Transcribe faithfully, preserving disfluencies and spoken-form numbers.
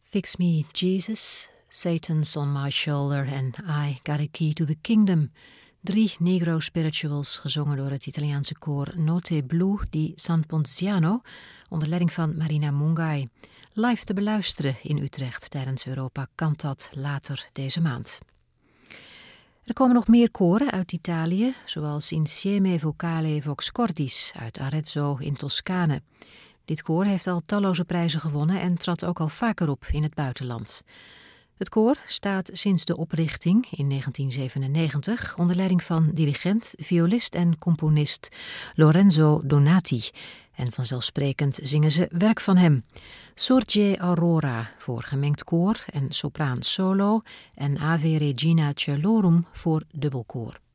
Fix Me Jesus, Satan's on My Shoulder en I Got a Key to the Kingdom. Drie Negro spirituals gezongen door het Italiaanse koor Note Blu di San Ponziano onder leiding van Marina Mungai. Live te beluisteren in Utrecht tijdens Europa Cantat later deze maand. Er komen nog meer koren uit Italië, zoals Insieme Vocale Vox Cordis uit Arezzo in Toscane. Dit koor heeft al talloze prijzen gewonnen en trad ook al vaker op in het buitenland. Het koor staat sinds de oprichting in negentien zevenennegentig onder leiding van dirigent, violist en componist Lorenzo Donati. En vanzelfsprekend zingen ze werk van hem. Sorge Aurora voor gemengd koor en sopraan solo en Ave Regina Celorum voor dubbelkoor.